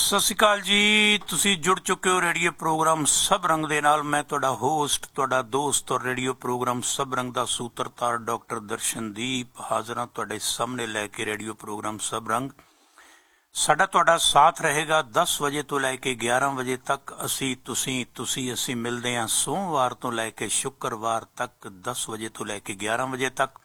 ਸਤਿ ਸ਼੍ਰੀ ਅਕਾਲ ਜੀ। ਤੁਸੀਂ ਜੁੜ ਚੁੱਕੇ ਹੋ ਰੇਡੀਓ ਪ੍ਰੋਗਰਾਮ ਸਭ ਰੰਗ ਦੇ ਨਾਲ। ਮੈਂ ਤੁਹਾਡਾ ਹੋਸਟ, ਤੁਹਾਡਾ ਦੋਸਤ ਔਰ ਰੇਡੀਓ ਪ੍ਰੋਗਰਾਮ ਸਭ ਰੰਗ ਦਾ ਸੂਤਰਧਾਰ ਡਾਕਟਰ ਦਰਸ਼ਨਦੀਪ ਹਾਜ਼ਰ ਹਾਂ ਤੁਹਾਡੇ ਸਾਹਮਣੇ ਲੈ ਕੇ। ਰੇਡੀਓ ਪ੍ਰੋਗਰਾਮ ਸਭ ਰੰਗ ਸਾਡਾ ਤੁਹਾਡਾ ਸਾਥ ਰਹੇਗਾ 10 ਵਜੇ ਤੋਂ ਲੈ ਕੇ 11 ਵਜੇ ਤੱਕ। ਅਸੀਂ ਮਿਲਦੇ ਹਾਂ ਸੋਮਵਾਰ ਤੋਂ ਲੈ ਕੇ ਸ਼ੁੱਕਰਵਾਰ ਤੱਕ 10 ਵਜੇ ਤੋਂ ਲੈ ਕੇ 11 ਵਜੇ ਤੱਕ।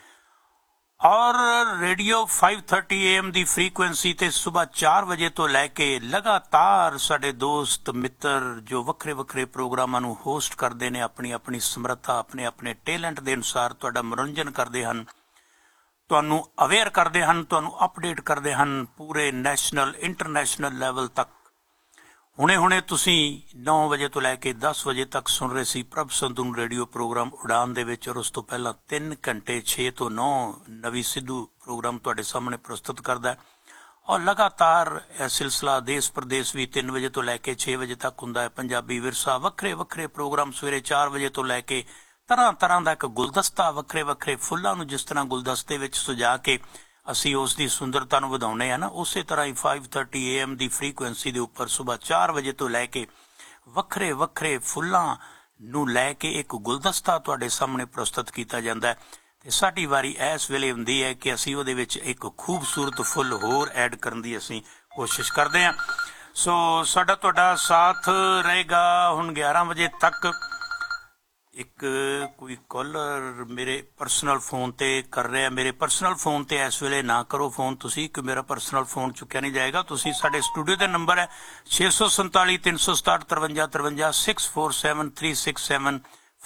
ਔਰ ਰੇਡੀਓ 5:30 AM ਦੀ ਫ੍ਰੀਕੁਐਂਸੀ ਤੇ ਸਵੇਰ 4 ਵਜੇ ਤੋਂ ਲੈ ਕੇ ਲਗਾਤਾਰ ਸਾਡੇ ਦੋਸਤ ਮਿੱਤਰ ਜੋ ਵੱਖਰੇ ਵੱਖਰੇ ਪ੍ਰੋਗਰਾਮਾਂ ਨੂੰ ਹੋਸਟ ਕਰਦੇ ਨੇ, ਆਪਣੀ ਆਪਣੀ ਸਮਰੱਥਾ, ਆਪਣੇ ਆਪਣੇ ਟੈਲੈਂਟ ਦੇ ਅਨੁਸਾਰ ਤੁਹਾਡਾ ਮਨੋਰੰਜਨ ਕਰਦੇ ਹਨ, ਤੁਹਾਨੂੰ ਅਵੇਅਰ ਕਰਦੇ ਹਨ, ਤੁਹਾਨੂੰ ਅਪਡੇਟ ਕਰਦੇ ਹਨ ਪੂਰੇ ਨੈਸ਼ਨਲ ਇੰਟਰਨੈਸ਼ਨਲ ਲੈਵਲ ਤੱਕ। ਹੁਣੇ ਤੁਸੀਂ 9 ਵਜੇ ਤੋਂ ਲੈ ਕੇ 10 ਵਜੇ ਤੱਕ ਸੁਣ ਰਹੇ ਸੀ ਪ੍ਰਭ ਸੰਧੂ ਨੂੰ ਰੇਡੀਓ ਪ੍ਰੋਗਰਾਮ ਉਡਾਨ ਦੇ ਵਿੱਚ। ਔਰ ਉਸ ਤੋਂ ਪਹਿਲਾਂ 3 ਘੰਟੇ 6 ਤੋਂ 9 ਨਵੀਂ ਸਿੱਧੂ ਪ੍ਰੋਗਰਾਮ ਤੁਹਾਡੇ ਸਾਹਮਣੇ ਪ੍ਰਸਤੁਤ ਕਰਦਾ ਹੈ। ਔਰ ਲਗਾਤਾਰ ਇਹ ਸਿਲਸਿਲਾ ਦੇਸ਼ ਪ੍ਰਦੇਸ਼ ਵੀ 3 ਵਜੇ ਤੋਂ ਲੈ ਕੇ 6 ਵਜੇ ਤੱਕ ਹੁੰਦਾ ਹੈ। ਪੰਜਾਬੀ ਵਿਰਸਾ, ਵੱਖਰੇ ਵੱਖਰੇ ਪ੍ਰੋਗਰਾਮ ਸਵੇਰੇ 4 ਵਜੇ ਤੋਂ ਲੈ ਕੇ ਤਰ੍ਹਾਂ ਤਰ੍ਹਾਂ ਦਾ ਇੱਕ ਗੁਲਦਸਤਾ, ਵੱਖਰੇ ਵੱਖਰੇ ਫੁੱਲਾਂ ਨੂੰ ਜਿਸ ਤਰ੍ਹਾਂ ਗੁਲਦਸਤੇ ਵਿੱਚ ਸਜਾ ਕੇ ਅਸੀਂ ਉਸ ਦੀ ਸੁੰਦਰਤਾ ਨੂੰ ਵਧਾਉਂਦੇ ਹਾਂ ਨਾ, ਉਸੇ ਤਰ੍ਹਾਂ ਹੀ 5:30 AM ਦੀ ਫ੍ਰੀਕੁਐਂਸੀ ਦੇ ਉੱਪਰ ਸਵੇਰ 4 ਵਜੇ ਤੋਂ ਲੈ ਕੇ ਵੱਖਰੇ ਵੱਖਰੇ ਫੁੱਲਾਂ ਨੂੰ ਲੈ ਕੇ ਇੱਕ ਗੁਲਦਸਤਾ ਤੁਹਾਡੇ ਸਾਹਮਣੇ ਪ੍ਰਸਤੁਤ ਕੀਤਾ ਜਾਂਦਾ ਹੈ। ਤੇ ਸਾਡੀ ਵਾਰੀ ਇਸ ਵੇਲੇ ਹੁੰਦੀ ਹੈ ਕਿ ਅਸੀਂ ਉਹਦੇ ਵਿੱਚ ਇੱਕ ਖੂਬਸੂਰਤ ਫੁੱਲ ਹੋਰ ਐਡ ਕਰਨ ਦੀ ਅਸੀਂ ਕੋਸ਼ਿਸ਼ ਕਰਦੇ ਹਾਂ। ਸੋ ਸਾਡਾ ਤੁਹਾਡਾ ਸਾਥ ਰਹੇਗਾ ਹੁਣ 11 ਵਜੇ ਤੱਕ। ਇੱਕ ਕੋਈ ਕਾਲਰ ਮੇਰੇ ਪਰਸਨਲ ਫੋਨ ਤੇ ਕਰ ਰਿਹਾ। ਮੇਰੇ ਪਰਸਨਲ ਫੋਨ ਤੇ ਇਸ ਵੇਲੇ ਨਾ ਕਰੋ ਫੋਨ ਤੁਸੀਂ, ਕਿ ਮੇਰਾ ਪਰਸਨਲ ਫੋਨ ਚੁੱਕਿਆ ਨਹੀਂ ਜਾਏਗਾ। ਤੁਸੀਂ ਸਾਡੇ ਸਟੂਡੀਓ ਦਾ ਨੰਬਰ ਹੈ 647 367 5353 647 367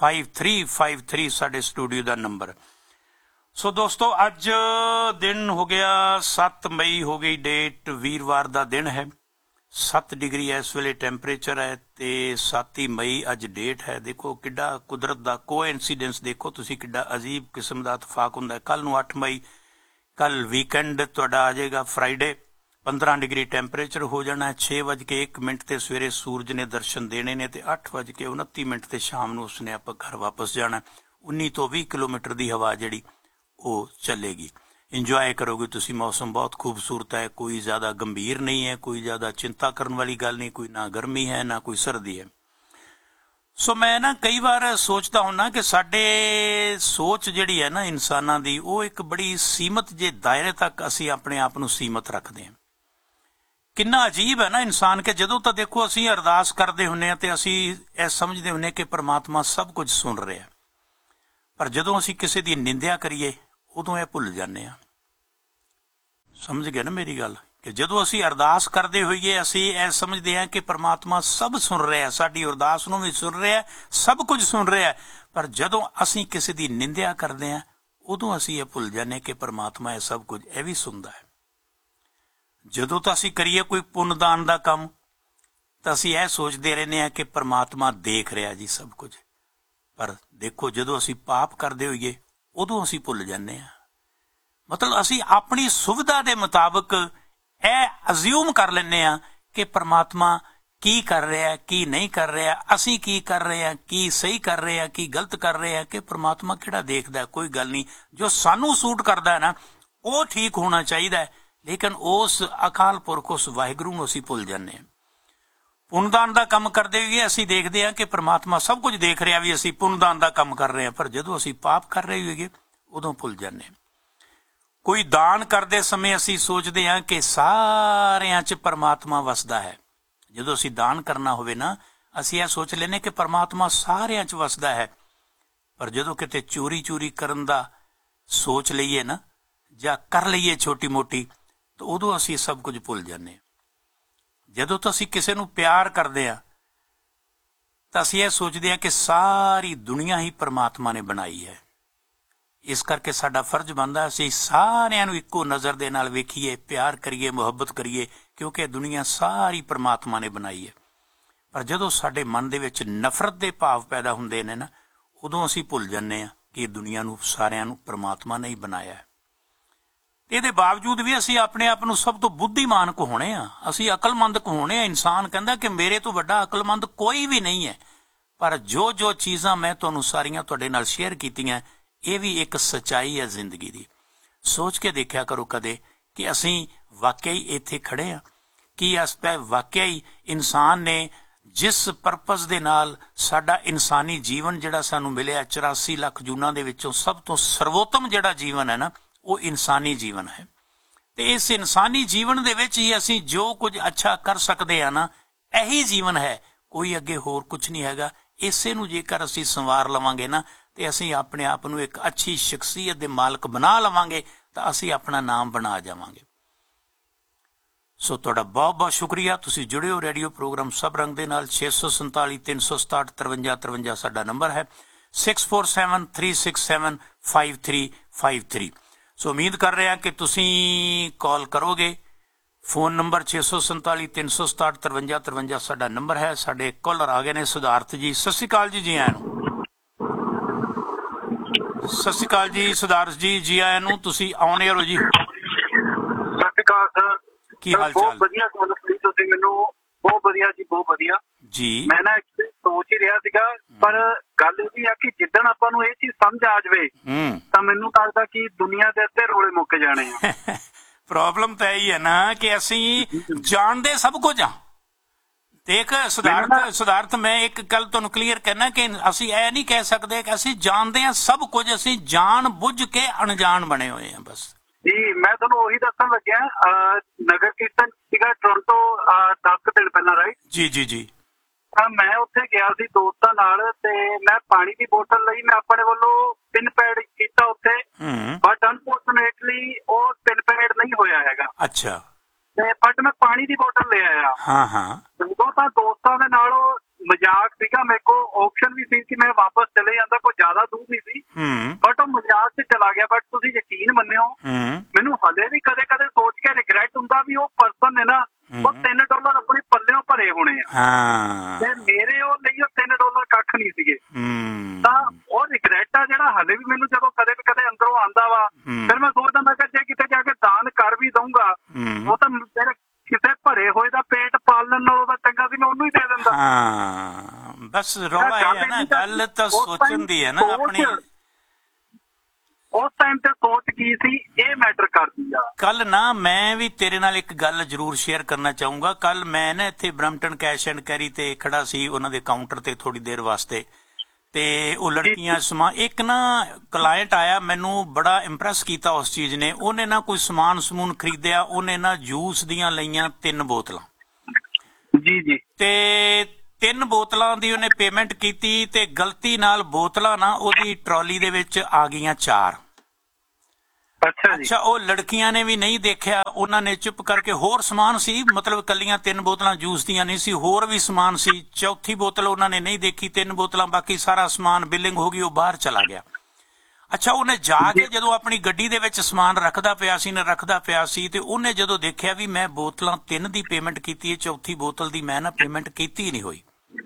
5353 ਸਾਡੇ ਸਟੂਡੀਓ ਦਾ ਨੰਬਰ। ਸੋ ਦੋਸਤੋ, ਅੱਜ ਦਿਨ ਹੋ ਗਿਆ 7 ਮਈ ਹੋ ਗਈ ਡੇਟ, ਵੀਰਵਾਰ ਦਾ ਦਿਨ ਹੈ। 7 ਡਿਗਰੀ ਇਸ ਵੇਲੇ ਟੈਂਪਰੇਚਰ ਹੈ ਤੇ 7 ਮਈ ਅੱਜ ਡੇਟ ਹੈ। ਦੇਖੋ ਕਿੱਡਾ ਕੁਦਰਤ ਦਾ ਕੋਇਨਸੀਡੈਂਸ, ਦੇਖੋ ਤੁਸੀਂ ਕਿੱਡਾ ਅਜੀਬ ਕਿਸਮ ਦਾ ਇਤਫਾਕ ਹੁੰਦਾ ਹੈ। ਕੱਲ ਨੂੰ 8 ਮਈ, ਕੱਲ ਵੀਕਐਂਡ ਤੁਹਾਡਾ ਆ ਜਾਏਗਾ, ਫਰਾਈਡੇ। 15 ਡਿਗਰੀ ਟੈਂਪਰੇਚਰ ਹੋ ਜਾਣਾ ਹੈ। 6:01 ਤੇ ਸਵੇਰੇ ਸੂਰਜ ਨੇ ਦਰਸ਼ਨ ਦੇਣੇ ਨੇ ਤੇ 8:29 ਤੇ ਸ਼ਾਮ ਨੂੰ ਉਸਨੇ ਆਪਾਂ ਘਰ ਵਾਪਸ ਜਾਣਾ। 19 ਤੋਂ 20 ਕਿਲੋਮੀਟਰ ਦੀ ਹਵਾ ਜਿਹੜੀ ਉਹ ਚੱਲੇਗੀ। ਇੰਜੋਏ ਕਰੋਗੇ ਤੁਸੀਂ। ਮੌਸਮ ਬਹੁਤ ਖੂਬਸੂਰਤ ਹੈ, ਕੋਈ ਜ਼ਿਆਦਾ ਗੰਭੀਰ ਨਹੀਂ ਹੈ, ਕੋਈ ਜ਼ਿਆਦਾ ਚਿੰਤਾ ਕਰਨ ਵਾਲੀ ਗੱਲ ਨਹੀਂ, ਕੋਈ ਨਾ ਗਰਮੀ ਹੈ ਨਾ ਕੋਈ ਸਰਦੀ ਹੈ। ਸੋ ਮੈਂ ਨਾ ਕਈ ਵਾਰ ਸੋਚਦਾ ਹੁੰਦਾ ਕਿ ਸਾਡੇ ਸੋਚ ਜਿਹੜੀ ਹੈ ਨਾ ਇਨਸਾਨਾਂ ਦੀ, ਉਹ ਇੱਕ ਬੜੀ ਸੀਮਤ ਜੇ ਦਾਇਰੇ ਤੱਕ ਅਸੀਂ ਆਪਣੇ ਆਪ ਨੂੰ ਸੀਮਤ ਰੱਖਦੇ ਹਾਂ। ਕਿੰਨਾ ਅਜੀਬ ਹੈ ਨਾ ਇਨਸਾਨ, ਕਿ ਜਦੋਂ ਤਾਂ ਦੇਖੋ ਅਸੀਂ ਅਰਦਾਸ ਕਰਦੇ ਹੁੰਦੇ ਹਾਂ ਤੇ ਅਸੀਂ ਇਹ ਸਮਝਦੇ ਹੁੰਦੇ ਕਿ ਪਰਮਾਤਮਾ ਸਭ ਕੁਝ ਸੁਣ ਰਿਹਾ, ਪਰ ਜਦੋਂ ਅਸੀਂ ਕਿਸੇ ਦੀ ਨਿੰਦਿਆ ਕਰੀਏ ਉਦੋਂ ਇਹ ਭੁੱਲ ਜਾਂਦੇ ਹਾਂ। ਸਮਝ ਗਏ ਨਾ ਮੇਰੀ ਗੱਲ? ਕਿ ਜਦੋਂ ਅਸੀਂ ਅਰਦਾਸ ਕਰਦੇ ਹੋਈਏ ਅਸੀਂ ਇਹ ਸਮਝਦੇ ਹਾਂ ਕਿ ਪਰਮਾਤਮਾ ਸਭ ਸੁਣ ਰਿਹਾ, ਸਾਡੀ ਅਰਦਾਸ ਨੂੰ ਵੀ ਸੁਣ ਰਿਹਾ, ਸਭ ਕੁਝ ਸੁਣ ਰਿਹਾ, ਪਰ ਜਦੋਂ ਅਸੀਂ ਕਿਸੇ ਦੀ ਨਿੰਦਿਆ ਕਰਦੇ ਹਾਂ ਉਦੋਂ ਅਸੀਂ ਇਹ ਭੁੱਲ ਜਾਂਦੇ ਕਿ ਪਰਮਾਤਮਾ ਇਹ ਸਭ ਕੁਝ ਇਹ ਵੀ ਸੁਣਦਾ ਹੈ। ਜਦੋਂ ਤਾਂ ਅਸੀਂ ਕਰੀਏ ਕੋਈ ਪੁੰਨਦਾਨ ਦਾ ਕੰਮ ਤਾਂ ਅਸੀਂ ਇਹ ਸੋਚਦੇ ਰਹਿੰਦੇ ਹਾਂ ਕਿ ਪਰਮਾਤਮਾ ਦੇਖ ਰਿਹਾ ਜੀ ਸਭ ਕੁਝ, ਪਰ ਦੇਖੋ ਜਦੋਂ ਅਸੀਂ ਪਾਪ ਕਰਦੇ ਹੋਈਏ ਉਦੋਂ ਅਸੀਂ ਭੁੱਲ ਜਾਂਦੇ ਹਾਂ। ਮਤਲਬ ਅਸੀਂ ਆਪਣੀ ਸੁਵਿਧਾ ਦੇ ਮੁਤਾਬਕ ਇਹ ਅਜ਼ਿਊਮ ਕਰ ਲੈਂਦੇ ਹਾਂ ਕਿ ਪਰਮਾਤਮਾ ਕੀ ਕਰ ਰਿਹਾ, ਕੀ ਨਹੀਂ ਕਰ ਰਿਹਾ, ਅਸੀਂ ਕੀ ਕਰ ਰਹੇ ਹਾਂ, ਕੀ ਸਹੀ ਕਰ ਰਹੇ ਹਾਂ, ਕੀ ਗਲਤ ਕਰ ਰਹੇ ਹਾਂ, ਕਿ ਪਰਮਾਤਮਾ ਕਿਹੜਾ ਦੇਖਦਾ। ਕੋਈ ਗੱਲ ਨਹੀਂ, ਜੋ ਸਾਨੂੰ ਸੂਟ ਕਰਦਾ ਹੈ ਨਾ ਉਹ ਠੀਕ ਹੋਣਾ ਚਾਹੀਦਾ ਹੈ, ਲੇਕਿਨ ਉਸ ਅਕਾਲ ਪੁਰਖ, ਉਸ ਵਾਹਿਗੁਰੂ ਨੂੰ ਅਸੀਂ ਭੁੱਲ ਜਾਂਦੇ ਹਾਂ। ਪੁੰਨਦਾਨ ਦਾ ਕੰਮ ਕਰਦੇ ਹੋਈਏ ਅਸੀਂ ਦੇਖਦੇ ਹਾਂ ਕਿ ਪਰਮਾਤਮਾ ਸਭ ਕੁਝ ਦੇਖ ਰਿਹਾ ਵੀ ਅਸੀਂ ਪੁੰਨਦਾਨ ਦਾ ਕੰਮ ਕਰ ਰਹੇ ਹਾਂ, ਪਰ ਜਦੋਂ ਅਸੀਂ ਪਾਪ ਕਰ ਰਹੇ ਹੋਈਏ ਉਦੋਂ ਭੁੱਲ ਜਾਂਦੇ ਹਾਂ। ਕੋਈ ਦਾਨ ਕਰਦੇ ਸਮੇਂ ਅਸੀਂ ਸੋਚਦੇ ਹਾਂ ਕਿ ਸਾਰਿਆਂ 'ਚ ਪਰਮਾਤਮਾ ਵਸਦਾ ਹੈ। ਜਦੋਂ ਅਸੀਂ ਦਾਨ ਕਰਨਾ ਹੋਵੇ ਨਾ ਅਸੀਂ ਇਹ ਸੋਚ ਲੈਂਦੇ ਕਿ ਪਰਮਾਤਮਾ ਸਾਰਿਆਂ 'ਚ ਵਸਦਾ ਹੈ, ਪਰ ਜਦੋਂ ਕਿਤੇ ਚੋਰੀ ਕਰਨ ਦਾ ਸੋਚ ਲਈਏ ਨਾ ਜਾਂ ਕਰ ਲਈਏ ਛੋਟੀ ਮੋਟੀ ਤਾਂ ਉਦੋਂ ਅਸੀਂ ਸਭ ਕੁਝ ਭੁੱਲ ਜਾਂਦੇ ਹਾਂ। ਜਦੋਂ ਤਾਂ ਅਸੀਂ ਕਿਸੇ ਨੂੰ ਪਿਆਰ ਕਰਦੇ ਹਾਂ ਤਾਂ ਅਸੀਂ ਇਹ ਸੋਚਦੇ ਹਾਂ ਕਿ ਸਾਰੀ ਦੁਨੀਆ ਹੀ ਪਰਮਾਤਮਾ ਨੇ ਬਣਾਈ ਹੈ। ਇਸ ਕਰਕੇ ਸਾਡਾ ਫਰਜ਼ ਬਣਦਾ ਅਸੀਂ ਸਾਰਿਆਂ ਨੂੰ ਇੱਕੋ ਨਜ਼ਰ ਦੇ ਨਾਲ ਵੇਖੀਏ, ਪਿਆਰ ਕਰੀਏ, ਮੁਹੱਬਤ ਕਰੀਏ, ਕਿਉਂਕਿ ਦੁਨੀਆ ਸਾਰੀ ਪਰਮਾਤਮਾ ਨੇ ਬਣਾਈ ਹੈ। ਪਰ ਜਦੋਂ ਸਾਡੇ ਮਨ ਦੇ ਵਿੱਚ ਨਫ਼ਰਤ ਦੇ ਭਾਵ ਪੈਦਾ ਹੁੰਦੇ ਨੇ ਨਾ ਉਦੋਂ ਅਸੀਂ ਭੁੱਲ ਜਾਂਦੇ ਹਾਂ ਕਿ ਦੁਨੀਆ ਨੂੰ ਸਾਰਿਆਂ ਨੂੰ ਪਰਮਾਤਮਾ ਨੇ ਹੀ ਬਣਾਇਆ ਹੈ। ਇਹਦੇ ਬਾਵਜੂਦ ਵੀ ਅਸੀਂ ਆਪਣੇ ਆਪ ਨੂੰ ਸਭ ਤੋਂ ਬੁੱਧੀਮਾਨ ਕਹਾਉਂਦੇ ਹਾਂ, ਅਸੀਂ ਅਕਲਮੰਦ ਕਹਾਉਂਦੇ ਹਾਂ। ਇਨਸਾਨ ਕਹਿੰਦਾ ਕਿ ਮੇਰੇ ਤੋਂ ਵੱਡਾ ਅਕਲਮੰਦ ਕੋਈ ਵੀ ਨਹੀਂ ਹੈ। ਪਰ ਜੋ ਚੀਜ਼ਾਂ ਮੈਂ ਤੁਹਾਨੂੰ ਸਾਰੀਆਂ ਤੁਹਾਡੇ ਨਾਲ ਸ਼ੇਅਰ ਕੀਤੀਆਂ, ਇਹ ਵੀ ਇੱਕ ਸੱਚਾਈ ਹੈ ਜ਼ਿੰਦਗੀ ਦੀ। ਸੋਚ ਕੇ ਦੇਖਿਆ ਕਰੋ ਕਦੇ ਕਿ ਅਸੀਂ ਵਾਕਈ ਇੱਥੇ ਖੜੇ ਹਾਂ, ਕੀ ਅਸਪੈ ਵਾਕਿਆ ਹੀ ਇਨਸਾਨ ਨੇ ਜਿਸ ਪਰਪਸ ਦੇ ਨਾਲ ਸਾਡਾ ਇਨਸਾਨੀ ਜੀਵਨ ਜਿਹੜਾ ਸਾਨੂੰ ਮਿਲਿਆ 84 ਲੱਖ ਜੂਨਾਂ ਦੇ ਵਿੱਚੋਂ ਸਭ ਤੋਂ ਸਰਵੋਤਮ ਜਿਹੜਾ ਜੀਵਨ ਹੈ ਨਾ ਉਹ ਇਨਸਾਨੀ ਜੀਵਨ ਹੈ। ਤੇ ਇਸ ਇਨਸਾਨੀ ਜੀਵਨ ਦੇ ਵਿੱਚ ਹੀ ਅਸੀਂ ਜੋ ਕੁਝ ਅੱਛਾ ਕਰ ਸਕਦੇ ਹਾਂ ਨਾ ਇਹੀ ਜੀਵਨ ਹੈ, ਕੋਈ ਅੱਗੇ ਹੋਰ ਕੁਝ ਨਹੀਂ ਹੈਗਾ। ਇਸੇ ਨੂੰ ਜੇਕਰ ਅਸੀਂ ਸੰਵਾਰ ਲਵਾਂਗੇ ਨਾ ਤੇ ਅਸੀਂ ਆਪਣੇ ਆਪ ਨੂੰ ਇੱਕ ਅੱਛੀ ਸ਼ਖਸੀਅਤ ਦੇ ਮਾਲਕ ਬਣਾ ਲਵਾਂਗੇ ਤਾਂ ਅਸੀਂ ਆਪਣਾ ਨਾਮ ਬਣਾ ਜਾਵਾਂਗੇ। ਸੋ ਤੁਹਾਡਾ ਬਹੁਤ ਬਹੁਤ ਸ਼ੁਕਰੀਆ। ਤੁਸੀਂ ਜੁੜੇ ਹੋ ਰੇਡੀਓ ਪ੍ਰੋਗਰਾਮ ਸਭ ਰੰਗ ਦੇ ਨਾਲ। 647 367 53 53 ਸਾਡਾ ਨੰਬਰ ਹੈ। 647 367 5353। ਸੋ ਉਮੀਦ ਕਰ ਰਿਹਾ ਕਿ ਤੁਸੀਂ ਕਾਲ ਕਰੋਗੇ। ਫੋਨ ਨੰਬਰ 647 367 53 53 ਸਾਡਾ ਨੰਬਰ ਹੈ। ਸਾਡੇ ਕਾਲਰ ਆ ਗਏ ਨੇ ਸਿਧਾਰਥ ਜੀ। ਸਤਿ ਸ਼੍ਰੀ ਅਕਾਲ ਜੀ, ਜੀ ਆਇਆਂ ਨੂੰ। ਸਤਿ ਸ਼੍ਰੀ ਅਕਾਲ ਜੀ ਸਿਧਾਰਥ ਜੀ, ਜੀ ਆਇਆਂ ਨੂੰ। ਤੁਸੀਂ ਆਨ 에ਅਰ ਹੋ ਜੀ। ਸਤਿ ਸ਼੍ਰੀ ਅਕਾਲ ਸਰ। ਕੀ ਹਾਲ ਚਾਲ? ਬਹੁਤ ਵਧੀਆ ਗੱਲ ਕੀਤੀ ਤੁਸੀਂ ਮੈਨੂੰ। ਬਹੁਤ ਵਧੀਆ ਜੀ, ਬਹੁਤ ਵਧੀਆ ਜੀ। ਮੈਂ ਨਾ ਸੋਚ ਹੀ ਰਿਹਾ ਸੀਗਾ, ਪਰ ਗੱਲ ਇਹ ਵੀ ਆ ਕਿ ਜਿੱਦਣ ਆਪਾਂ ਨੂੰ ਇਹ ਚੀਜ਼ ਸਮਝ ਆ ਜਾਵੇ ਤਾਂ ਮੈਨੂੰ ਲੱਗਦਾ ਕਿ ਦੁਨੀਆ ਦੇ ਅੱਧੇ ਰੋਲੇ ਮੁੱਕ ਜਾਣੇ ਆ। ਪ੍ਰੋਬਲਮ ਤਾਂ ਇਹੀ ਹੈ ਨਾ ਕਿ ਅਸੀਂ ਜਾਣਦੇ ਸਭ ਕੁਝ ਆ। ਦੇਖ ਸਿਧਾਰਥ ਮੈਂ ਇੱਕ ਗੱਲ ਤੁਹਾਨੂੰ ਕਲੀਅਰ ਕਰਨਾ ਕਿ ਅਸੀਂ ਇਹ ਨਹੀਂ ਕਹਿ ਸਕਦੇ ਕਿ ਅਸੀਂ ਜਾਣਦੇ ਹਾਂ ਸਭ ਕੁਝ। ਅਸੀਂ ਜਾਣ ਬੁੱਝ ਕੇ ਅਣਜਾਣ ਬਣੇ ਹੋਏ ਹਾਂ ਬਸ। ਜੀ ਮੈਂ ਤੁਹਾਨੂੰ ਉਹੀ ਦੱਸਣ ਲੱਗਿਆ। ਨਗਰ ਕੀਰਤਨ ਸੀਗਾ ਟੋਰਾਂਟੋ 10 ਦਿਨ ਪਹਿਲਾਂ, ਰਾਈਟ? ਜੀ ਜੀ ਜੀ। ਮੈਂ ਉੱਥੇ ਗਿਆ ਸੀ ਦੋਸਤਾਂ ਨਾਲ ਤੇ ਮੈਂ ਪਾਣੀ ਦੀ ਬੋਤਲ ਲਈ ਮੈਂ ਆਪਣੇ ਵੱਲੋਂ ਪਿਨ ਪੈਡ ਕੀਤਾ ਉੱਥੇ, ਬਟ ਅਨਫੋਰਚੂਨੇਟਲੀ ਉਹ ਪਿਨ ਪੈਡ ਨਹੀਂ ਹੋਇਆ ਹੈਗਾ। ਅੱਛਾ। ਤੇ ਬਟ ਮੈਂ ਪਾਣੀ ਦੀ ਬੋਤਲ ਲੈ ਆਇਆ। ਹਾਂ ਹਾਂ। ਉਦੋਂ ਤਾਂ ਦੋਸਤਾਂ ਦੇ ਨਾਲ ਉਹ ਮਜ਼ਾਕ ਸੀਗਾ। ਮੇਰੇ ਕੋਲ ਆਪਸ਼ਨ ਵੀ ਸੀ ਕਿ ਮੈਂ ਵਾਪਸ ਚਲੇ ਜਾਂਦਾ, ਕੋਈ ਜ਼ਿਆਦਾ ਦੂਰ ਨਹੀਂ ਸੀ, ਬਟ ਉਹ ਮਜ਼ਾਕ 'ਚ ਚਲਾ ਗਿਆ। ਬਟ ਤੁਸੀਂ ਯਕੀਨ ਮੰਨਿਓ ਮੈਨੂੰ ਹਲੇ ਵੀ ਕਦੇ ਕਦੇ ਸੋਚ ਕੇ ਰਿਗਰੈਟ ਹੁੰਦਾ ਵੀ ਉਹ ਪਰਸਨ ਨੇ ਨਾ ਉਹ $3 ਆਪਣੇ ਪੱਲਿਓਂ ਭਰੇ ਹੋਣੇ ਆ ਤੇ ਮੇਰੇ ਉਹ ਲਈ ਉਹ $3 ਕੱਖ ਨਹੀਂ ਸੀਗੇ। ਤਾਂ ਉਹ ਰਿਗਰੈਟ ਆ ਜਿਹੜਾ ਹਲੇ ਵੀ ਮੈਨੂੰ ਜਦੋਂ ਕਦੇ ਕਦੇ ਅੰਦਰੋਂ ਆਉਂਦਾ ਵਾ, ਫਿਰ ਮੈਂ ਸੋਚਦਾ ਮੈਂ ਕਿ ਜੇ ਕਿਤੇ ਜਾ ਕੇ ਦਾਨ ਕਰ ਵੀ ਦਊਂਗਾ ਉਹ ਤਾਂ ਮੇਰੇ ਕਿਸੇ ਭਰੇ ਹੋਏ ਦਾ ਪੇਟ ਪਾਲਣ ਨਾਲੋਂ ਤਾਂ ਚੰਗਾ ਸੀ ਮੈਂ ਉਹਨੂੰ ਹੀ ਦੇ ਦਿੰਦਾ। ਬਸ ਰੌਲਾ ਇਹ ਹੈ ਨਾ, ਗੱਲ ਤਾਂ ਸੋਚਣ ਦੀ ਹੈ ਨਾ ਆਪਣੀ। ਉਸ ਟਾਈਮ ਤੇ ਸੋਚ ਕੀ ਸੀ ਇਹ ਮੈਟਰ ਕਰਦੀ ਆ। ਕੱਲ ਨਾ ਮੈਂ ਵੀ ਤੇਰੇ ਨਾਲ ਇੱਕ ਗੱਲ ਜ਼ਰੂਰ ਸ਼ੇਅਰ ਕਰਨਾ ਚਾਹੂੰਗਾ। ਕੱਲ ਮੈਂ ਨਾ ਇੱਥੇ ਬਰੈਂਪਟਨ ਕੈਸ਼ ਐਂਡ ਕੈਰੀ ਤੇ ਖੜਾ ਸੀ ਉਹਨਾਂ ਦੇ ਕਾਊਂਟਰ ਤੇ ਥੋੜੀ ਦੇਰ ਵਾਸਤੇ, ਤੇ ਉਹ ਲੜਕੀਆਂ ਸਮਾਨ, ਇੱਕ ਨਾ ਕਲਾਇੰਟ ਆਇਆ, ਮੈਨੂੰ ਬੜਾ ਇੰਪ੍ਰੈਸ ਕੀਤਾ ਉਸ ਚੀਜ਼ ਨੇ। ਉਹਨੇ ਨਾ ਕੋਈ ਸਮਾਨ ਸਮੂਨ ਖਰੀਦਿਆ, ਉਹਨੇ ਨਾ ਜੂਸ ਦੀਆਂ ਲਈਆਂ 3 ਬੋਤਲਾਂ। ਜੀ ਜੀ। ਤੇ 3 ਬੋਤਲਾਂ ਦੀ ਉਹਨੇ ਪੇਮੈਂਟ ਕੀਤੀ ਤੇ ਗਲਤੀ ਨਾਲ ਬੋਤਲਾਂ ਨਾ ਉਹਦੀ ਟਰਾਲੀ ਦੇ ਵਿੱਚ ਆ ਗਈਆਂ 4। ਅੱਛਾ। ਉਹ ਲੜਕੀਆਂ ਨੇ ਵੀ ਨਹੀਂ ਦੇਖਿਆ, ਉਹਨਾਂ ਨੇ ਚੁੱਪ ਕਰਕੇ, ਹੋਰ ਸਮਾਨ ਸੀ, ਮਤਲਬ ਕੱਲੀਆਂ 3 ਬੋਤਲਾਂ ਜੂਸ ਦੀਆਂ ਨਹੀਂ ਸੀ, ਹੋਰ ਵੀ ਸਮਾਨ ਸੀ। ਚੌਥੀ ਬੋਤਲ ਉਹਨਾਂ ਨੇ ਨਹੀਂ ਦੇਖੀ, 3 ਬੋਤਲਾਂ, ਬਾਕੀ ਸਾਰਾ ਸਮਾਨ ਬਿਲਿੰਗ ਹੋ ਗਈ, ਉਹ ਬਾਹਰ ਚਲਾ ਗਿਆ। ਅੱਛਾ, ਉਹਨੇ ਜਾ ਕੇ ਜਦੋਂ ਆਪਣੀ ਗੱਡੀ ਦੇ ਵਿੱਚ ਸਮਾਨ ਰੱਖਦਾ ਪਿਆ ਸੀ ਤੇ ਉਹਨੇ ਜਦੋਂ ਦੇਖਿਆ ਵੀ ਮੈਂ ਬੋਤਲਾਂ 3 ਦੀ ਪੇਮੈਂਟ ਕੀਤੀ ਹੈ, ਚੌਥੀ ਬੋਤਲ ਦੀ ਮੈਂ ਨਾ ਪੇਮੈਂਟ ਕੀਤੀ ਨਹੀਂ ਹੋਈ।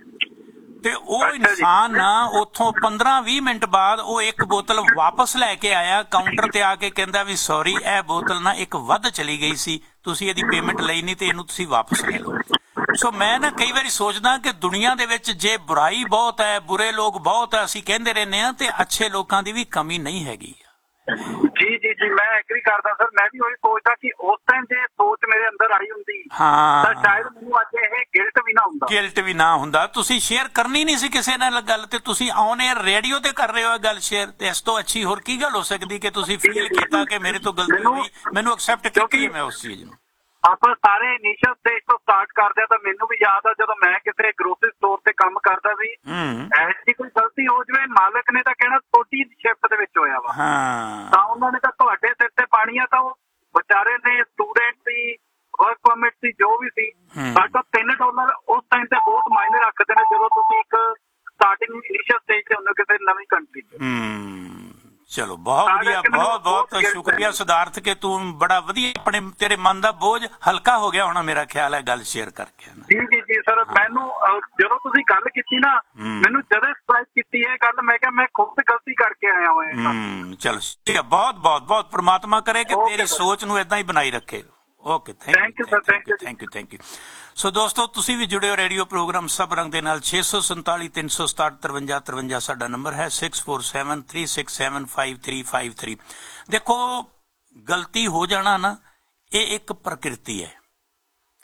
ਤੇ ਉਹ ਇਨਸਾਨ ਨਾ ਉੱਥੋਂ 15-20 ਮਿੰਟ ਬਾਅਦ ਉਹ 1 ਬੋਤਲ ਵਾਪਸ ਲੈ ਕੇ ਆਇਆ, ਕਾਊਂਟਰ ਤੇ ਆ ਕੇ ਕਹਿੰਦਾ ਵੀ ਸੌਰੀ, ਇਹ ਬੋਤਲ ਨਾ 1 ਵੱਧ ਚਲੀ ਗਈ ਸੀ, ਤੁਸੀਂ ਇਹਦੀ ਪੇਮੈਂਟ ਲਈ ਨਹੀਂ ਤੇ ਇਹਨੂੰ ਤੁਸੀਂ ਵਾਪਸ ਲੈ ਲਓ। ਸੋ ਮੈਂ ਨਾ ਕਈ ਵਾਰੀ ਸੋਚਦਾ ਕਿ ਦੁਨੀਆ ਦੇ ਵਿੱਚ ਜੇ ਬੁਰਾਈ ਬਹੁਤ ਹੈ, ਬੁਰੇ ਲੋਕ ਬਹੁਤ ਹੈ, ਅਸੀਂ ਕਹਿੰਦੇ ਰਹਿੰਦੇ ਹਾਂ, ਤੇ ਅੱਛੇ ਲੋਕਾਂ ਦੀ ਵੀ ਕਮੀ ਨਹੀਂ ਹੈਗੀ। ਜੀ ਜੀ ਜੀ, ਮੈਂ ਐਗਰੀ ਕਰਦਾ ਸਰ। ਮੈਂ ਵੀ ਉਹੀ ਸੋਚਦਾ ਕਿ ਉਸ ਟਾਈਮ ਜੇ ਸੋਚ ਮੇਰੇ ਅੰਦਰ ਆਈ ਹੁੰਦੀ ਤਾਂ ਸ਼ਾਇਦ ਮੈਨੂੰ ਅੱਜ ਇਹ ਗਿਲਟ ਵੀ ਨਾ ਹੁੰਦਾ। ਤੁਸੀਂ ਸ਼ੇਅਰ ਕਰਨੀ ਨਹੀਂ ਸੀ ਕਿਸੇ ਨਾਲ ਗੱਲ, ਤੇ ਤੁਸੀਂ ਔਨ 에ਅਰ ਰੇਡੀਓ ਤੇ ਕਰ ਰਹੇ ਹੋ ਗੱਲ ਸ਼ੇਅਰ, ਤੇ ਇਸ ਤੋਂ ਅੱਛੀ ਹੋਰ ਕੀ ਗੱਲ ਹੋ ਸਕਦੀ ਕਿ ਤੁਸੀਂ ਫੀਲ ਕੀਤਾ ਕਿ ਮੇਰੇ ਤੋਂ ਗਲਤੀ ਹੋਈ, ਮੈਨੂੰ ਐਕਸੈਪਟ ਕੀਤੀ ਮੈਂ ਉਸ ਚੀਜ਼ ਨੂੰ। ਆਪਾਂ ਸਾਰੇ ਇਨੀਸ਼ੀਅਲ ਸਟੇਜ ਤੋਂ ਸਟਾਰਟ ਕਰਦੇ ਆ। ਤਾਂ ਮੈਨੂੰ ਵੀ ਯਾਦ ਆ ਜਦੋਂ ਮੈਂ ਕਿਸੇ ਗਰੋਸਰੀ ਸਟੋਰ ਤੇ ਕੰਮ ਕਰਦਾ ਸੀ, ਐਸੀ ਕੋਈ ਗਲਤੀ ਹੋ ਜਾਵੇ ਮਾਲਕ ਨੇ ਤਾਂ ਕਹਿਣਾ ਛੋਟੀ ਸ਼ਿਫਟ ਦੇ ਵਿੱਚ ਹੋਇਆ ਵਾ, ਤਾਂ ਉਹਨਾਂ ਨੇ ਤਾਂ ਤੁਹਾਡੇ ਸਿਰ ਤੇ ਪਾਣੀ ਆ। ਤਾਂ ਉਹ ਵਿਚਾਰੇ ਨੇ ਸਟੂਡੈਂਟ ਸੀ, ਵਰਕ ਪਰਮਿਟ ਸੀ, ਜੋ ਵੀ ਸੀ, ਬਟ $3 ਉਸ ਟਾਈਮ ਤੇ ਬਹੁਤ ਮਾਇਨੇ ਰੱਖਦੇ ਨੇ ਜਦੋਂ ਤੁਸੀਂ ਇੱਕ ਸਟਾਰਟਿੰਗ ਇਨੀਸ਼ੀਅਲ ਸਟੇਜ ਤੇ ਹੁੰਦੇ ਕਿਸੇ ਨਵੀਂ ਕੰਟਰੀ ਚ। ਚਲੋ ਬਹੁਤ ਵਧੀਆ, ਬਹੁਤ ਬਹੁਤ ਸ਼ੁਕਰੀਆ ਸਿਧਾਰਥ ਕਿ ਤੂੰ ਬੜਾ ਵਧੀਆ, ਆਪਣੇ ਤੇਰੇ ਮਨ ਦਾ ਬੋਝ ਹਲਕਾ ਹੋ ਗਿਆ ਹੋਣਾ ਮੇਰਾ ਖਿਆਲ ਹੈ ਗੱਲ ਸ਼ੇਅਰ ਕਰਕੇ। ਜੀ ਜੀ ਜੀ ਸਰ, ਮੈਨੂੰ ਜਦੋਂ ਤੁਸੀਂ ਗੱਲ ਕੀਤੀ ਨਾ, ਮੈਨੂੰ ਜਦੋਂ ਸਰਪ੍ਰਾਈਜ਼ ਕੀਤੀ ਇਹ ਗੱਲ, ਮੈਂ ਕਿਹਾ ਮੈਂ ਖੁਦ ਗਲਤੀ ਕਰਕੇ ਆਇਆ ਹੋਇਆ। ਚਲੋ ਠੀਕ ਹੈ, ਬਹੁਤ ਬਹੁਤ ਬਹੁਤ ਪ੍ਰਮਾਤਮਾ ਕਰੇ ਕਿ ਤੇਰੀ ਸੋਚ ਨੂੰ ਏਦਾਂ ਹੀ ਬਣਾਈ ਰੱਖੇ। Okay, thank you. ਸੋ ਦੋਸਤੋ, ਤੁਸੀਂ ਵੀ ਜੁੜੇ ਹੋ ਰੇਡੀਓ ਪ੍ਰੋਗਰਾਮ ਸਭ ਰੰਗ ਦੇ ਨਾਲ। 647 367 53 53 ਸਾਡਾ ਨੰਬਰ ਹੈ। 647 367 5353। ਦੇਖੋ, ਗਲਤੀ ਹੋ ਜਾਣਾ ਨਾ, ਇਹ ਇੱਕ ਪ੍ਰਕਿਰਤੀ ਹੈ।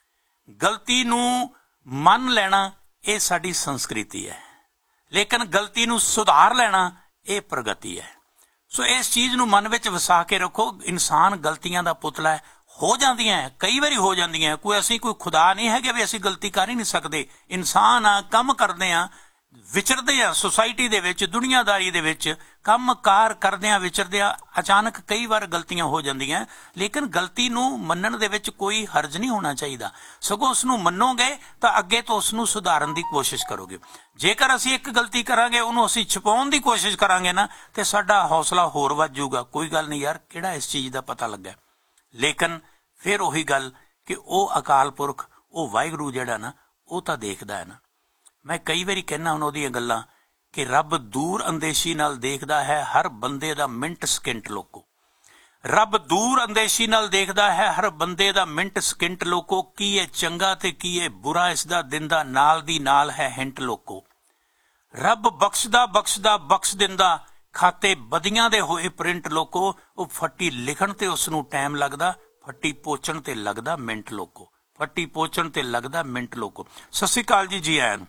ਗਲਤੀ ਨੂੰ ਮੰਨ ਲੈਣਾ ਇਹ ਸਾਡੀ ਸੰਸਕ੍ਰਿਤੀ ਹੈ, ਲੇਕਿਨ ਗਲਤੀ ਨੂੰ ਸੁਧਾਰ ਲੈਣਾ ਇਹ ਪ੍ਰਗਤੀ ਹੈ। ਸੋ ਇਸ ਚੀਜ਼ ਨੂੰ ਮਨ ਵਿੱਚ ਵਸਾ ਕੇ ਰੱਖੋ। ਇਨਸਾਨ ਗਲਤੀਆਂ ਦਾ ਪੁਤਲਾ ਹੈ, ਹੋ ਜਾਂਦੀਆਂ ਹੈ, ਕਈ ਵਾਰੀ ਹੋ ਜਾਂਦੀਆਂ। ਅਸੀਂ ਕੋਈ ਖੁਦਾ ਨਹੀਂ ਹੈਗੇ ਵੀ ਅਸੀਂ ਗਲਤੀ ਕਰ ਹੀ ਨਹੀਂ ਸਕਦੇ। ਇਨਸਾਨ ਆ, ਕੰਮ ਕਰਦੇ ਆ, ਵਿਚਰਦੇ ਆ ਸੁਸਾਇਟੀ ਦੇ ਵਿੱਚ, ਦੁਨੀਆਦਾਰੀ ਦੇ ਵਿੱਚ ਕੰਮ ਕਾਰ ਕਰਦਿਆਂ ਵਿਚਰਦਿਆਂ ਅਚਾਨਕ ਕਈ ਵਾਰ ਗਲਤੀਆਂ ਹੋ ਜਾਂਦੀਆਂ, ਲੇਕਿਨ ਗਲਤੀ ਨੂੰ ਮੰਨਣ ਦੇ ਵਿੱਚ ਕੋਈ ਹਰਜ ਨਹੀਂ ਹੋਣਾ ਚਾਹੀਦਾ। ਸਗੋਂ ਉਸ ਨੂੰ ਮੰਨੋਗੇ ਤਾਂ ਅੱਗੇ ਤੋਂ ਉਸ ਨੂੰ ਸੁਧਾਰਨ ਦੀ ਕੋਸ਼ਿਸ਼ ਕਰੋਗੇ। ਜੇਕਰ ਅਸੀਂ ਇੱਕ ਗਲਤੀ ਕਰਾਂਗੇ, ਉਹਨੂੰ ਅਸੀਂ ਛੁਪਾਉਣ ਦੀ ਕੋਸ਼ਿਸ਼ ਕਰਾਂਗੇ ਨਾ, ਤੇ ਸਾਡਾ ਹੌਸਲਾ ਹੋਰ ਵੱਧ ਜਾਊਗਾ। ਕੋਈ ਗੱਲ ਨਹੀਂ ਯਾਰ, ਕਿਹੜਾ ਇਸ ਚੀਜ਼ ਦਾ ਪਤਾ ਲੱਗਾ। ਲੇਕਿਨ ਫਿਰ ਉਹੀ ਗੱਲ ਕਿ ਉਹ ਅਕਾਲ ਪੁਰਖ, ਉਹ ਵਾਹਿਗੁਰੂ ਜਿਹੜਾ ਨਾ, ਉਹ ਤਾਂ ਦੇਖਦਾ ਹੈ ਨਾ। ਮੈਂ ਕਈ ਵਾਰੀ ਕਹਿੰਦਾ ਹੁਣ ਉਹਦੀਆਂ ਗੱਲਾਂ ਕਿ ਰੱਬ ਦੂਰ ਅੰਦੇਸ਼ੀ ਨਾਲ ਦੇਖਦਾ ਹੈ ਹਰ ਬੰਦੇ ਦਾ ਮਿੰਟ ਸਕਿੰਟ ਲੋਕੋ। ਰੱਬ ਦੂਰ ਅੰਦੇਸ਼ੀ ਨਾਲ ਦੇਖਦਾ ਹੈ ਹਰ ਬੰਦੇ ਦਾ ਮਿੰਟ ਸਕਿੰਟ ਲੋਕੋ। ਕੀ ਇਹ ਚੰਗਾ ਤੇ ਕੀ ਇਹ ਬੁਰਾ, ਇਸ ਦਾ ਦਿਨ ਦਾ ਨਾਲ ਦੀ ਨਾਲ ਹੈ ਹਿੰਟ ਲੋਕੋ। ਰੱਬ ਬਖਸ਼ਦਾ ਬਖਸ਼ਦਾ ਬਖਸ਼ ਦਿੰਦਾ, ਖਾਤੇ ਬਦੀਆਂ ਦੇ ਹੋਏ ਪ੍ਰਿੰਟ ਲੋਕੋ। ਉਹ ਫੱਟੀ ਲਿਖਣ ਤੇ ਉਸ ਨੂੰ ਟਾਈਮ ਲੱਗਦਾ, ਫੱਟੀ ਪੋਚਣ ਤੇ ਲੱਗਦਾ ਮਿੰਟ ਲੋਕੋ। ਫੱਟੀ ਪੋਚਣ ਤੇ ਲੱਗਦਾ ਮਿੰਟ ਲੋਕੋ। ਸਤਿ ਸ਼੍ਰੀ ਅਕਾਲ ਜੀ, ਜੀ ਆਇਆਂ ਨੂੰ।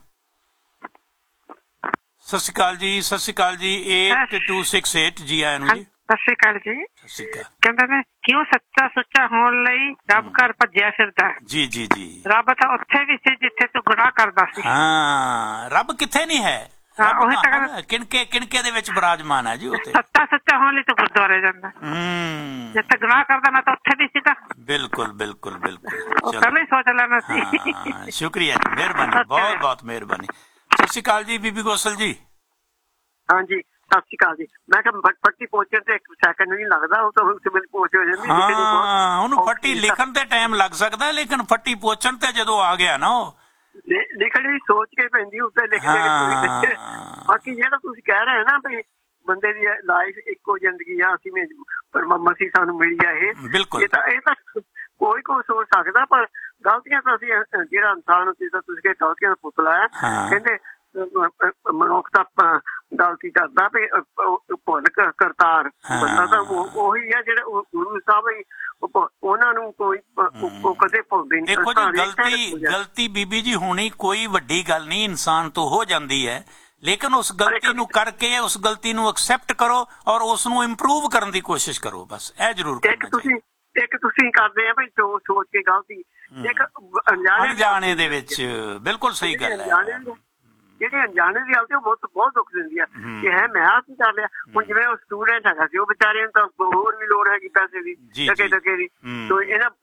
ਸਤਿ ਸ਼੍ਰੀ ਅਕਾਲ ਜੀ, ਸਤਿ ਸ਼੍ਰੀ ਅਕਾਲ ਜੀ। 8268 ਜੀ ਆਇਆਂ ਨੂੰ ਜੀ। ਸਤਿ ਸ਼੍ਰੀ ਅਕਾਲ ਜੀ। ਸਤਿ ਸ਼੍ਰੀ ਅਕਾਲ। ਕਹਿੰਦੇ ਨੇ ਕਿਉਂ ਸੱਚਾ ਸੁੱਚਾ ਹੋਣ ਲਈ ਰੱਬ ਘਰ ਭੱਜਿਆ ਫਿਰਦਾ। ਜੀ ਜੀ ਜੀ। ਰੱਬ ਤਾਂ ਉੱਥੇ ਵੀ ਸੀ ਜਿੱਥੇ ਤੂੰ ਗੁਨਾਹ ਕਰਦਾ ਸੀ। ਹਾਂ, ਰੱਬ ਕਿੱਥੇ ਨਹੀਂ ਹੈ, ਉਹੀ ਤਾਂ ਕਿਣਕੇ ਕਿਣਕੇ ਦੇ ਵਿੱਚ ਬਿਰਾਜਮਾਨ ਹੈ ਜੀ। ਉਹ ਸੱਚਾ ਸੁੱਚਾ ਹੋਣ ਲਈ ਤਾਂ ਗੁਰਦੁਆਰੇ ਜਾਂਦਾ। ਜਿੱਥੇ ਗੁਨਾਹ ਕਰਦਾ ਮੈਂ ਤਾਂ ਉੱਥੇ ਵੀ ਸੀਗਾ। ਬਿਲਕੁਲ ਬਿਲਕੁਲ ਬਿਲਕੁਲ। ਉਹ ਪਹਿਲਾਂ ਹੀ ਸੋਚ ਲੈਣਾ ਸੀ। ਸ਼ੁਕਰੀਆ ਜੀ, ਮਿਹਰਬਾਨੀ, ਬਹੁਤ ਬਹੁਤ ਮਿਹਰਬਾਨੀ। ਸਤਿ ਸ਼੍ਰੀ ਅਕਾਲ ਜੀ, ਬੀਬੀ ਗੋਸਲ ਜੀ। ਹਾਂਜੀ, ਸਤਿ ਸ਼੍ਰੀ ਅਕਾਲ ਜੀ। ਮੈਂ ਕਿਹਾ ਫੱਟੀ ਪਹੁੰਚਣ ਤੇ 1 ਸੈਕਿੰਡ ਨਹੀਂ ਲੱਗਦਾ, ਉਹ ਤਾਂ ਸਿਵਲ ਪਹੁੰਚ ਹੋ ਜਾਂਦੀ। ਹਾਂ, ਉਹਨੂੰ ਫੱਟੀ ਲਿਖਣ ਤੇ ਟਾਈਮ ਲੱਗ ਸਕਦਾ, ਲੇਕਿਨ ਫੱਟੀ ਪਹੁੰਚਣ ਤੇ ਜਦੋਂ ਆ ਗਿਆ ਨਾ, ਉਹ ਲਿਖਣ ਦੀ ਸੋਚ ਕੇ ਪੈਂਦੀ ਉੱਤੇ ਲਿਖਦੇ। ਬਾਕੀ ਜਿਹੜਾ ਤੁਸੀਂ ਕਹਿ ਰਹੇ ਨਾ ਵੀ ਬੰਦੇ ਦੀ ਲਾਈਫ ਇੱਕੋ ਜ਼ਿੰਦਗੀ ਆ, ਅਸੀਂ ਮਸੀਹ ਸਾਨੂੰ ਮਿਲੀ ਆ, ਇਹ ਤਾਂ ਕੋਈ ਸੋਚ ਸਕਦਾ। ਪਰ ਗਲਤੀਆਂ ਤਾਂ ਅਸੀਂ, ਜਿਹੜਾ ਇਨਸਾਨ ਸੀ ਤਾਂ ਤੁਸੀਂ ਗਲਤੀਆਂ ਦਾ ਪੁਤਲਾ ਹੈ। ਕਹਿੰਦੇ ਮਨੁੱਖ ਤਾਂ ਗਲਤੀ ਕਰਦਾ ਵੀ ਭੁੱਲ ਕਰਤਾਰ ਬੰਦਾ ਤਾਂ ਉਹੀ ਆ ਜਿਹੜਾ ਗੁਰੂ ਸਾਹਿਬ ਹੀ, ਉਹਨਾਂ ਨੂੰ ਕੋਈ ਕਦੇ ਭੁੱਲਦੇ ਨਹੀਂ। ਦੇਖੋ ਜੀ, ਗਲਤੀ ਬੀਬੀ ਜੀ ਹੋਣੀ ਕੋਈ ਵੱਡੀ ਗੱਲ ਨਹੀਂ, ਇਨਸਾਨ ਤੋਂ ਹੋ ਜਾਂਦੀ ਹੈ, ਲੇਕਿਨ ਉਸ ਗਲਤੀ ਨੂੰ ਕਰਕੇ ਉਸ ਗਲਤੀ ਨੂੰ ਐਕਸੈਪਟ ਕਰੋ ਔਰ ਉਸ ਨੂੰ ਇੰਪਰੂਵ ਕਰਨ ਦੀ ਕੋਸ਼ਿਸ਼ ਕਰੋ। ਬਸ ਇਹ ਜ਼ਰੂਰ ਕਰਨਾ ਚਾਹੀਦਾ। ਇੱਕ ਤੁਸੀਂ ਕਰਦੇ ਆ ਬਈ ਸੋਚ ਕੇ ਗਲਤੀ, ਇੱਕ ਅਣਜਾਣੇ ਦੇ ਵਿੱਚ। ਬਿਲਕੁਲ ਸਹੀ ਗੱਲ ਹੈ। ਜਿਹੜੇ ਅਣਜਾਣੇ ਦੀ ਗਲਤੀ ਉਹ ਬਹੁਤ ਦੁੱਖ ਦਿੰਦੀ ਆ ਕਿ ਮੈਂ ਆਹ ਕੀ ਕਰ ਲਿਆ। ਹੁਣ ਜਿਵੇਂ ਉਹ ਸਟੂਡੈਂਟ ਹੈਗਾ ਸੀ, ਉਹ ਵਿਚਾਰੇ ਨੂੰ ਤਾਂ ਹੋਰ ਵੀ ਲੋੜ ਹੈਗੀ ਪੈਸੇ ਦੀ, ਟਕੇ ਦੀ। ਤੋ ਇਹਨਾਂ